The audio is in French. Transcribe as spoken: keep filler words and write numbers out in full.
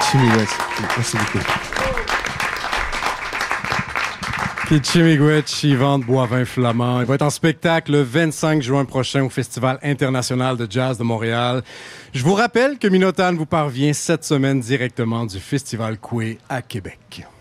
Kichimiguet. Merci beaucoup. Kichimiguet, Yvan de Boivin Flamand. Il va être en spectacle le vingt-cinq juin prochain au Festival international de jazz de Montréal. Je vous rappelle que Minotan vous parvient cette semaine directement du Festival Coué à Québec.